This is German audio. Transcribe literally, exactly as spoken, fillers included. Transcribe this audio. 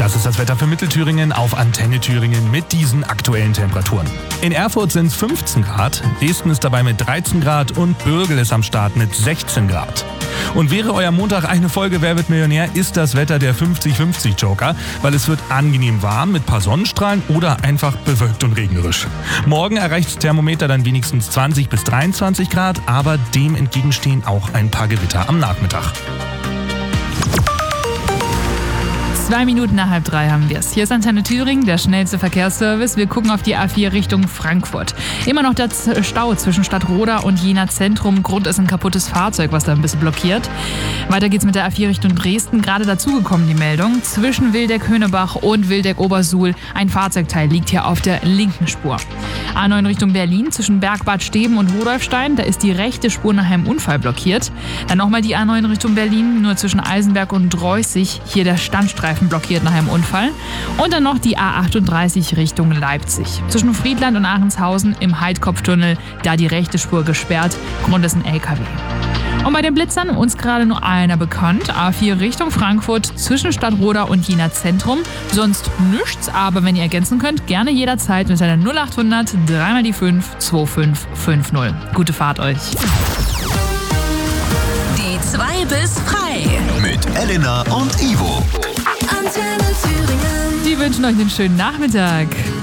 das ist das Wetter für Mittelthüringen auf Antenne Thüringen mit diesen aktuellen Temperaturen. In Erfurt sind es fünfzehn Grad, Dresden ist dabei mit dreizehn Grad und Bürgel ist am Start mit sechzehn Grad. Und wäre euer Montag eine Folge Wer wird Millionär, ist das Wetter der fünfzig fünfzig Joker, weil es wird angenehm warm mit paar Sonnenstrahlen oder einfach bewölkt und regnerisch. Morgen erreicht das Thermometer dann wenigstens zwanzig bis dreiundzwanzig Grad, aber dem entgegenstehen auch ein paar Gewitter am Nachmittag. Zwei Minuten nach halb drei haben wir es. Hier ist Antenne Thüringen, der schnellste Verkehrsservice. Wir gucken auf die A vier Richtung Frankfurt. Immer noch der Stau zwischen Stadtroda und Jena Zentrum. Grund ist ein kaputtes Fahrzeug, was da ein bisschen blockiert. Weiter geht's mit der A vier Richtung Dresden. Gerade dazugekommen die Meldung. Zwischen Wildeck-Höhnebach und Wildeck-Obersuhl. Ein Fahrzeugteil liegt hier auf der linken Spur. A neun Richtung Berlin zwischen Bergbad Steben und Rudolfstein. Da ist die rechte Spur nach einem Unfall blockiert. Dann nochmal die A neun Richtung Berlin, nur zwischen Eisenberg und Dreußig. Hier der Standstreifen blockiert nach einem Unfall. Und dann noch die A achtunddreißig Richtung Leipzig. Zwischen Friedland und Aachenshausen im Heidkopftunnel, da die rechte Spur gesperrt. Grund ist ein L K W. Und bei den Blitzern uns gerade nur einer bekannt. A vier Richtung Frankfurt zwischen Stadtroda und Jena Zentrum. Sonst nichts, aber wenn ihr ergänzen könnt, gerne jederzeit mit einer null achthundert drei mal die fünf zwei fünf fünf null. Gute Fahrt euch. Die zwei bis frei. Mit Elena und Ivo. Antenne Thüringen. Die wünschen euch einen schönen Nachmittag.